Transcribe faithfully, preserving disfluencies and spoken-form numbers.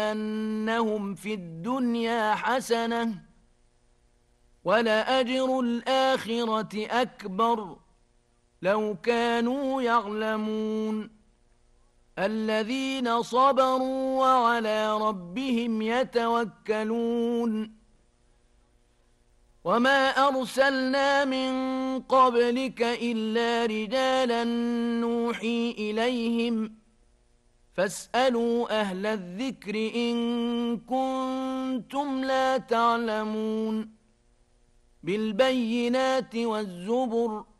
أنهم في الدنيا حسنة ولأجر الآخرة أكبر لو كانوا يعلمون الذين صبروا وعلى ربهم يتوكلون وما أرسلنا من قبلك إلا رجالا نوحي إليهم فاسألوا أهل الذكر إن كنتم لا تعلمون بالبينات والزبر